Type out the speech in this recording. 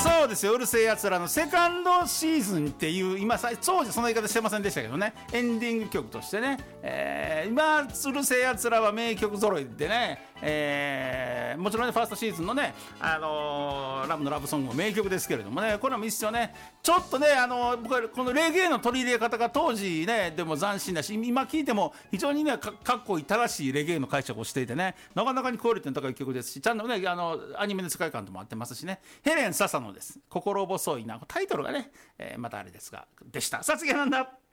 そうですよ、うるせえやつらのセカンドシーズンっていう、今当時その言い方してませんでしたけどね、エンディング曲としてね、今うるせえやつらは名曲揃いでね、もちろんねファーストシーズンのね、ラブのラブソングも名曲ですけれどもね、これも一緒ね、ちょっとね、僕はこのレゲエの取り入れ方が当時ねでも斬新だし、今聴いても非常にねかっこいい正しいレゲエの解釈をしていてね、なかなかにクオリティの高い曲ですし、ちゃんとねアニメの世界観とも合ってますしね。ヘレン・ササノです。心細いな、タイトルがね、またあれですがでした。さあ次はなんだ。